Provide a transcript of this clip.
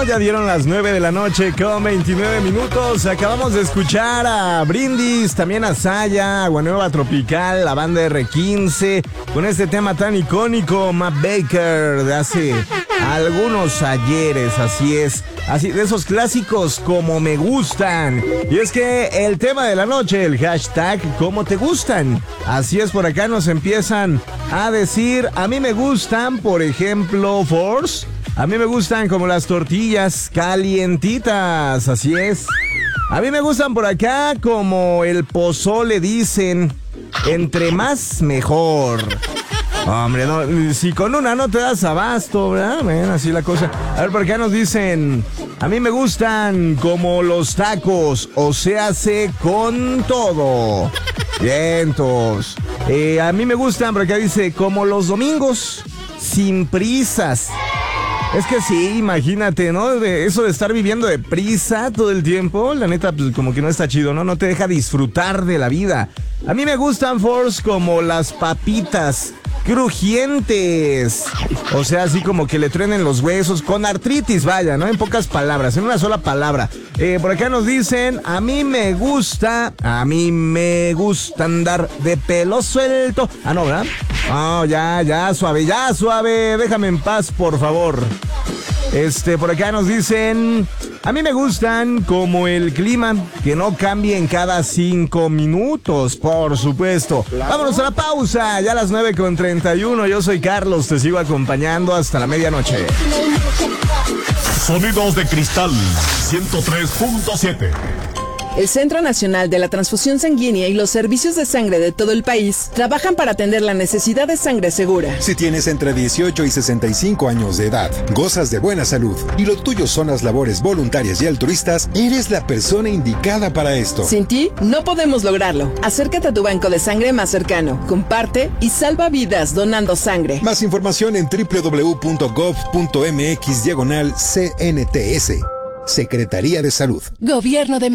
Bueno, ya dieron las 9 de la noche con 29 minutos. Acabamos de escuchar a Brindis, también a Saya, Agua Nueva Tropical, la banda R15, con este tema tan icónico, Matt Baker, de hace algunos ayeres, así es. Así, de esos clásicos como me gustan. Y es que el tema de la noche, el hashtag como te gustan. Así es, por acá nos empiezan a decir, a mí me gustan, por ejemplo, Force. A mí me gustan como las tortillas calientitas, así es. A mí me gustan por acá como el pozole, dicen, entre más mejor. Hombre, no, si con una no te das abasto, ¿verdad? Bueno, así la cosa. A ver, por acá nos dicen, a mí me gustan como los tacos, o se hace con todo. Vientos. A mí me gustan, por acá dice, como los domingos, sin prisas. Es que sí, imagínate, ¿no? Eso de estar viviendo de prisa todo el tiempo, la neta, pues como que no está chido, ¿no? No te deja disfrutar de la vida. A mí me gustan, Force, como las papitas crujientes. O sea, así como que le truenen los huesos, con artritis, vaya, ¿no? En pocas palabras, en una sola palabra. Por acá nos dicen, a mí me gusta andar de pelo suelto. Ah, no, ¿verdad? Oh, ya, suave, déjame en paz, por favor. Por acá nos dicen, a mí me gustan como el clima, que no cambie en cada 5 minutos, por supuesto. Claro. Vámonos a la pausa, ya a las 9:31. Yo soy Carlos, te sigo acompañando hasta la medianoche. Sonidos de Cristal 103.7. El Centro Nacional de la Transfusión Sanguínea y los servicios de sangre de todo el país trabajan para atender la necesidad de sangre segura. Si tienes entre 18 y 65 años de edad, gozas de buena salud y lo tuyo son las labores voluntarias y altruistas, eres la persona indicada para esto. Sin ti, no podemos lograrlo. Acércate a tu banco de sangre más cercano, comparte y salva vidas donando sangre. Más información en www.gov.mx/CNTS. Secretaría de Salud. Gobierno de